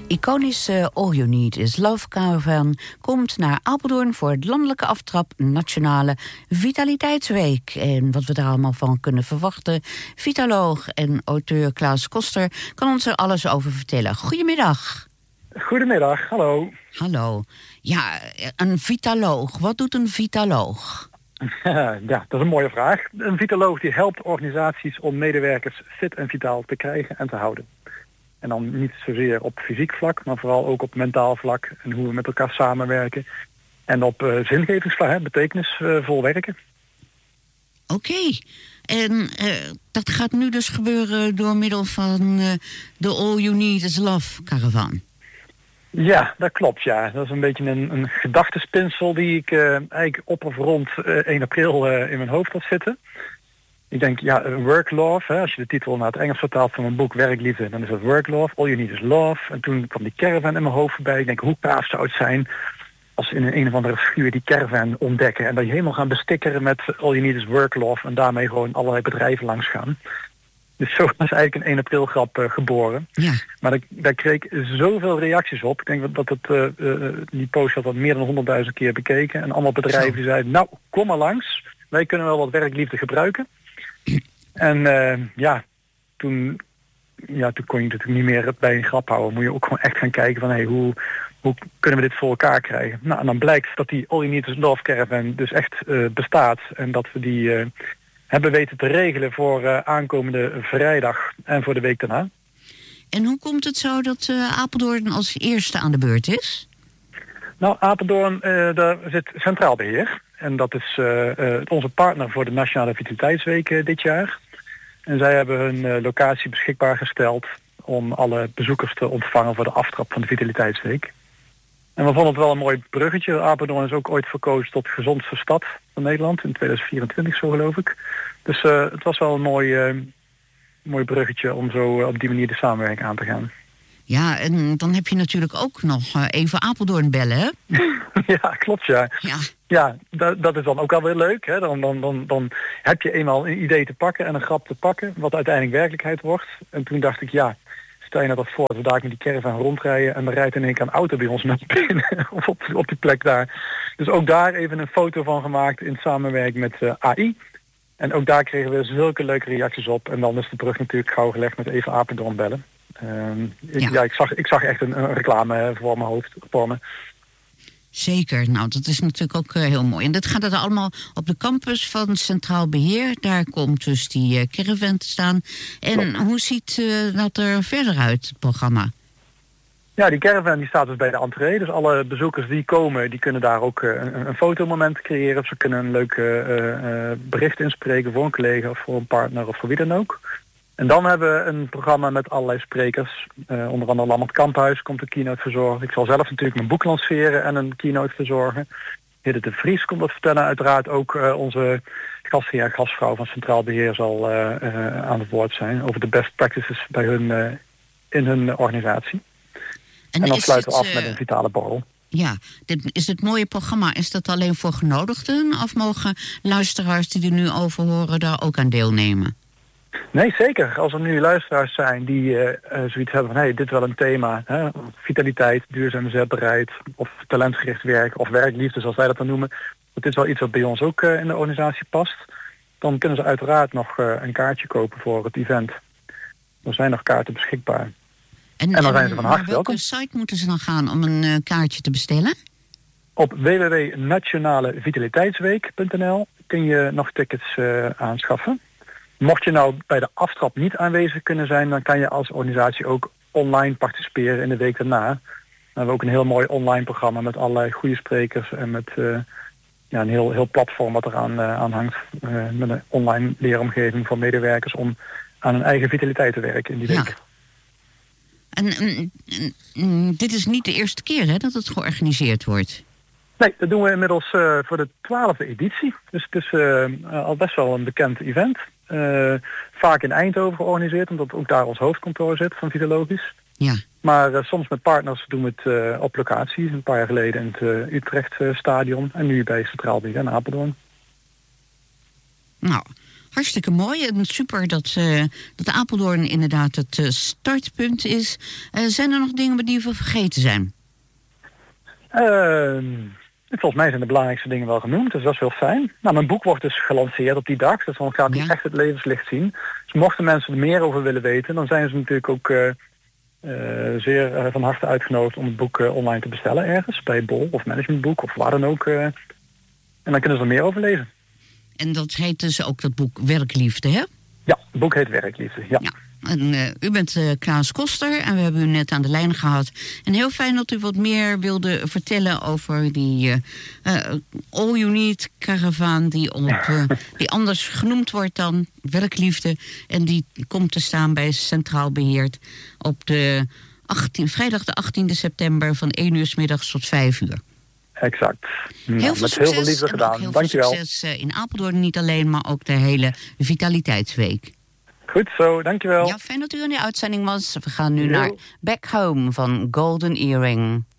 iconische All You Need Is Love Caravan komt naar Apeldoorn voor het landelijke aftrap Nationale Vitaliteitsweek. En wat we daar allemaal van kunnen verwachten, vitaloog en auteur Klaas Koster kan ons er alles over vertellen. Goedemiddag. Goedemiddag, hallo. Hallo. Ja, een vitaloog. Wat doet een vitaloog? Ja, dat is een mooie vraag. Een vitaloog die helpt organisaties om medewerkers fit en vitaal te krijgen en te houden. En dan niet zozeer op fysiek vlak, maar vooral ook op mentaal vlak en hoe we met elkaar samenwerken. En op zingevingsvlak, betekenisvol werken. Oké. En dat gaat nu dus gebeuren door middel van de All You Need Is Love Caravan. Ja, dat klopt, ja. Dat is een beetje een gedachtespinsel die ik eigenlijk op of rond 1 april in mijn hoofd had zitten. Ik denk, ja, work love, hè, als je de titel naar het Engels vertaalt van mijn boek Werkliefde, dan is het work love, all you need is love. En toen kwam die caravan in mijn hoofd voorbij. Ik denk, hoe gaaf zou het zijn als in een of andere schuur die caravan ontdekken en dat je helemaal gaan bestikkeren met all you need is work love en daarmee gewoon allerlei bedrijven langs gaan. Dus zo was eigenlijk een 1 april grap geboren. Ja. Maar daar kreeg ik zoveel reacties op. Ik denk dat die post had meer dan 100.000 keer bekeken. En allemaal bedrijven die zeiden, nou, kom maar langs. Wij kunnen wel wat werkliefde gebruiken. En toen kon je natuurlijk niet meer bij een grap houden. Moet je ook gewoon echt gaan kijken van, hoe kunnen we dit voor elkaar krijgen? Nou, en dan blijkt dat die All You Need Is Love Caravan dus echt bestaat. En dat we die hebben weten te regelen voor aankomende vrijdag en voor de week daarna. En hoe komt het zo dat Apeldoorn als eerste aan de beurt is? Nou, Apeldoorn, daar zit Centraal Beheer. En dat is onze partner voor de Nationale Vitaliteitsweek dit jaar. En zij hebben hun locatie beschikbaar gesteld om alle bezoekers te ontvangen voor de aftrap van de Vitaliteitsweek. En we vonden het wel een mooi bruggetje. Apeldoorn is ook ooit verkozen tot gezondste stad van Nederland. In 2024 zo geloof ik. Dus het was wel een mooi bruggetje om zo op die manier de samenwerking aan te gaan. Ja, en dan heb je natuurlijk ook nog even Apeldoorn bellen, hè? Ja, klopt, ja. Ja, dat is dan ook alweer leuk. Hè? Dan heb je eenmaal een idee te pakken en een grap te pakken, wat uiteindelijk werkelijkheid wordt. En toen dacht ik, ja, stel je nou dat voor dat we daar met die caravan rondrijden en er rijdt in één keer een auto bij ons naar binnen of op die plek daar. Dus ook daar even een foto van gemaakt in samenwerking met AI. En ook daar kregen we zulke leuke reacties op. En dan is de brug natuurlijk gauw gelegd met even Apeldoorn bellen. Ik zag echt een reclame voor mijn hoofd vormen. Zeker, nou dat is natuurlijk ook heel mooi. En dat gaat er allemaal op de campus van Centraal Beheer. Daar komt dus die caravan te staan. En hoe ziet dat er verder uit, het programma? Ja, die caravan die staat dus bij de entree. Dus alle bezoekers die komen, die kunnen daar ook een fotomoment creëren. Of ze kunnen een leuk bericht inspreken voor een collega of voor een partner of voor wie dan ook. En dan hebben we een programma met allerlei sprekers. Onder andere Lammert Kamphuis komt een keynote verzorgen. Ik zal zelf natuurlijk mijn boek lanceren en een keynote verzorgen. Hidde de Vries komt dat vertellen. Uiteraard ook onze gastheer en gastvrouw van Centraal Beheer zal aan het woord zijn over de best practices bij hun in hun organisatie. En dan sluiten we af met een vitale borrel. Ja, dit is het mooie programma. Is dat alleen voor genodigden of mogen luisteraars die er nu over horen daar ook aan deelnemen? Nee, zeker. Als er nu luisteraars zijn die zoiets hebben van, dit is wel een thema. Hè, vitaliteit, duurzame zetbaarheid of talentgericht werk of werkliefde zoals wij dat dan noemen. Dat is wel iets wat bij ons ook in de organisatie past. Dan kunnen ze uiteraard nog een kaartje kopen voor het event. Er zijn nog kaarten beschikbaar. En dan zijn ze van harte welkom. Welke site moeten ze dan gaan om een kaartje te bestellen? Op www.nationalevitaliteitsweek.nl kun je nog tickets aanschaffen. Mocht je nou bij de aftrap niet aanwezig kunnen zijn, dan kan je als organisatie ook online participeren in de week daarna. Dan hebben we ook een heel mooi online programma met allerlei goede sprekers en met een heel platform wat eraan aan hangt. Met een online leeromgeving voor medewerkers om aan hun eigen vitaliteit te werken in die week. Ja. En dit is niet de eerste keer hè, dat het georganiseerd wordt? Nee, dat doen we inmiddels voor de 12e editie. Dus het is al best wel een bekend event. Vaak in Eindhoven georganiseerd, omdat ook daar ons hoofdkantoor zit van Vitalogisch. Ja. Maar soms met partners doen we het op locatie. Een paar jaar geleden in het Utrecht stadion en nu bij Centraal Beheer in Apeldoorn. Nou, Hartstikke mooi en super dat Apeldoorn inderdaad het startpunt is. Zijn er nog dingen die we vergeten zijn? Volgens mij zijn de belangrijkste dingen wel genoemd, dus dat is heel fijn. Nou, mijn boek wordt dus gelanceerd op die dag, dus dan gaat hij echt het levenslicht zien. Dus mochten mensen er meer over willen weten, dan zijn ze natuurlijk ook zeer van harte uitgenodigd om het boek online te bestellen ergens, bij Bol of Managementboek of waar dan ook. En dan kunnen ze er meer over lezen. En dat heet dus ook dat boek Werkliefde, hè? Ja, het boek heet Werkliefde, ja. En u bent Klaas Koster en we hebben u net aan de lijn gehad. En heel fijn dat u wat meer wilde vertellen over die All You Need caravan die anders genoemd wordt dan Werkliefde. En die komt te staan bij Centraal Beheerd op vrijdag de 18e september van 1 uur 's middags tot 5 uur. Exact. Heel veel succes, heel veel liefde gedaan. Heel Dankjewel. veel succes in Apeldoorn, niet alleen, maar ook de hele Vitaliteitsweek. Goed zo, dankjewel. Ja, fijn dat u in de uitzending was. We gaan nu naar Back Home van Golden Earring.